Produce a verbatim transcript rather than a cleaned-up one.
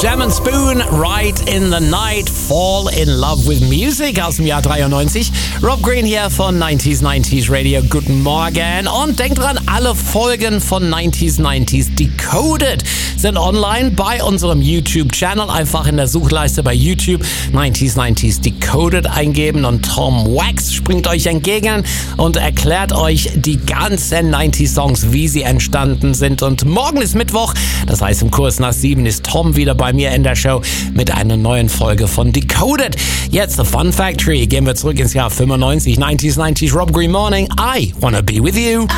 Jam and Spoon, Right in the Night, Fall in Love with Music aus dem Jahr dreiundneunzig. Rob Green hier von neunzig neunzig Radio. Guten Morgen. Und denkt dran, alle Folgen von neunzig neunzig Decoded sind online bei unserem YouTube-Channel. Einfach in der Suchleiste bei YouTube neunzig neunzig Decoded eingeben und Tom Wax springt euch entgegen und erklärt euch die ganzen neunzig Songs, wie sie entstanden sind. Und morgen ist Mittwoch, das heißt im Kurs nach sieben ist Tom wieder bei mir in der Show mit einer neuen Folge von Decoded. Jetzt The Fun Factory. Gehen wir zurück ins Jahr fünfundneunzig. neunzig neunzig Rob Green Morning. I wanna be with you.